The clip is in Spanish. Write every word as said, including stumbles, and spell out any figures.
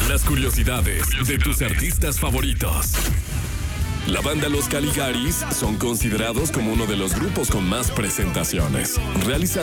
Las curiosidades de tus artistas favoritos. La banda Los Caligaris son considerados como uno de los grupos con más presentaciones. Realizan